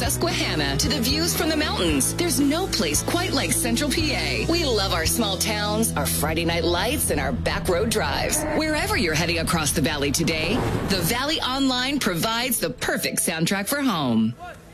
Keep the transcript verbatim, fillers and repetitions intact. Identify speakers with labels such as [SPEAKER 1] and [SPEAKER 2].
[SPEAKER 1] Susquehanna to the views from the mountains, there's no place quite like Central P A. We love our small towns, our Friday night lights, and our back road drives. Wherever you're heading across the valley today, the Valley Online provides the perfect soundtrack for home.